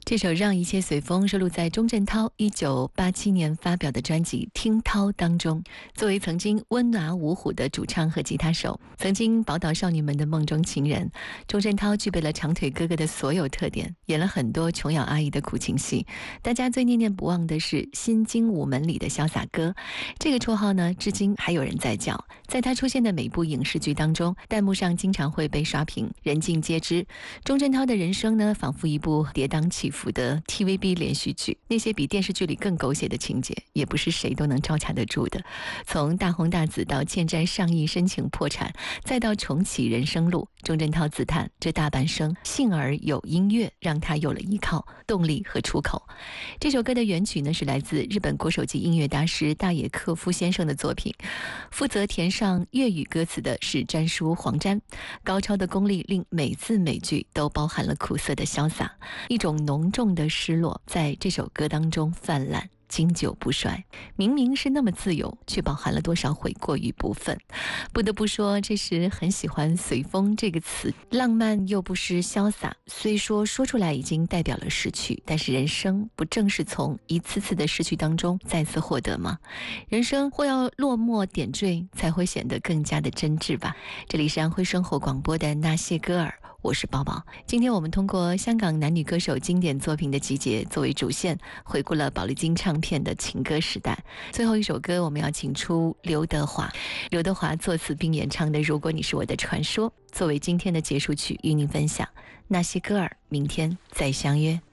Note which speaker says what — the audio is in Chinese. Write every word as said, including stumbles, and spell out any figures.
Speaker 1: 这首《让一切随风》收录在钟镇涛一九八七年发表的专辑《听涛》当中。作为曾经温拿五虎的主唱和吉他手，曾经宝岛少女们的梦中情人，钟镇涛具备了长腿哥哥的所有特点，演了很多琼瑶阿姨的苦情戏。大家最念念不忘的是《新精武门》里的潇洒哥，这个绰号呢，至今还有人在叫。在他出现的每部影视剧当中，弹幕上经常会被刷屏，人尽皆知。钟镇涛的人生呢，仿佛一部跌宕起伏的 T V B 连续剧，那些比电视剧里更狗血的情节，也不是谁都能招架得住的。从大红大紫到欠债上亿申请破产，再到重启人生路，钟镇涛自叹这大半生幸而有音乐，让他有了依靠、动力和出口。这首歌的原曲呢，是来自日本国手级音乐大师大野克夫先生的作品，负责填上粤语歌词的是詹叔黄詹，高超的功力令每字每句都包含了苦涩的潇洒，一种浓重的失落在这首歌当中泛滥，经久不衰。明明是那么自由，却饱含了多少悔过与不忿。不得不说，这时很喜欢随风这个词，浪漫又不失潇洒。虽说说出来已经代表了失去，但是人生不正是从一次次的失去当中再次获得吗？人生或要落寞点缀，才会显得更加的真挚吧。这里是安徽生活广播的那些歌儿，我是宝宝。今天我们通过香港男女歌手经典作品的集结作为主线，回顾了宝丽金唱片的情歌时代。最后一首歌，我们要请出刘德华，刘德华作词并演唱的《如果你是我的传说》，作为今天的结束曲与您分享。那些歌儿，明天再相约。